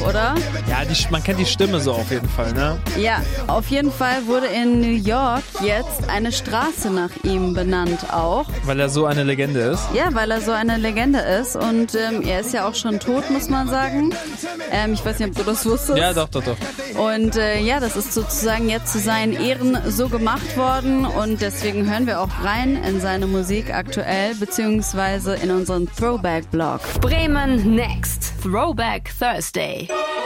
oder? Ja, man kennt die Stimme so auf jeden Fall, ne? Ja, auf jeden Fall wurde in New York jetzt eine Straße nach ihm benannt auch. Weil er so eine Legende ist? Ja, weil er so eine Legende ist und er ist ja auch schon tot, muss man sagen. Ich weiß nicht, ob du das wusstest. Ja, doch. Und das ist sozusagen jetzt zu seinen Ehren so gemacht worden und deswegen hören wir auch rein in seine Musik aktuell, beziehungsweise in unseren Throwback-Blog. Bremen Next. Throwback Thursday.